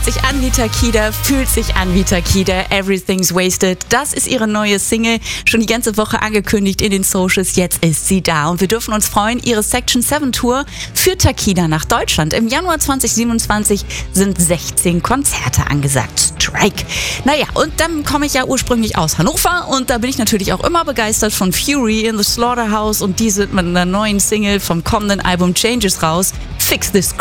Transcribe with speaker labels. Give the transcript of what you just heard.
Speaker 1: sich an wie Takida, fühlt sich an wie Takida. Everything's Wasted. Das ist ihre neue Single. Schon die ganze Woche angekündigt in den Socials. Jetzt ist sie da. Und wir dürfen uns freuen, ihre Section 7 Tour führt Takida nach Deutschland. Im Januar 2027 sind 16 Konzerte angesagt. Strike. Naja, und dann komme ich ja ursprünglich aus Hannover und da bin ich natürlich auch immer begeistert von Fury in the Slaughterhouse und die sind mit einer neuen Single vom kommenden Album Changes raus. Fix This